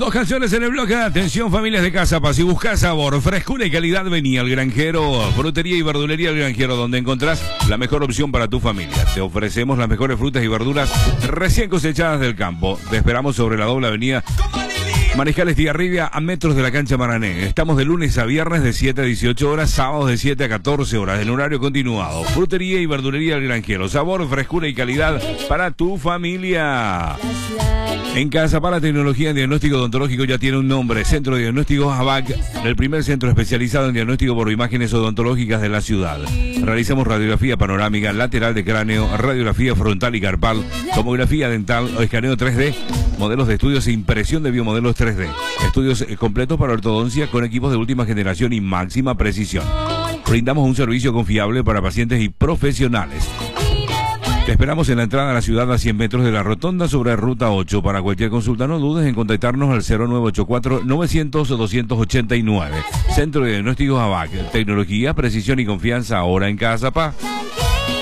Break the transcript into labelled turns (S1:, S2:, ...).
S1: Dos canciones en el bloque. Atención, familias de Cazapá. Si buscas sabor, frescura y calidad, vení al Granjero. Frutería y verdulería El Granjero, donde encontrás la mejor opción para tu familia. Te ofrecemos las mejores frutas y verduras recién cosechadas del campo. Te esperamos sobre la doble avenida Mariscal Estigarribia, a metros de la cancha Marané. Estamos de lunes a viernes de 7 a 18 horas, sábados de 7 a 14 horas, en horario continuado. Frutería y verdulería El Granjero. Sabor, frescura y calidad para tu familia. En Cazapá, la tecnología en diagnóstico odontológico ya tiene un nombre: Centro de Diagnósticos ABAC, el primer centro especializado en diagnóstico por imágenes odontológicas de la ciudad. Realizamos radiografía panorámica, lateral de cráneo, radiografía frontal y carpal, tomografía dental o escaneo 3D, modelos de estudios e impresión de biomodelos 3D. Estudios completos para ortodoncia con equipos de última generación y máxima precisión. Brindamos un servicio confiable para pacientes y profesionales. Te esperamos en la entrada a la ciudad a 100 metros de la rotonda sobre Ruta 8. Para cualquier consulta no dudes en contactarnos al 0984-900-289. Centro de Diagnósticos ABAC. Tecnología, precisión y confianza ahora en Cazapá.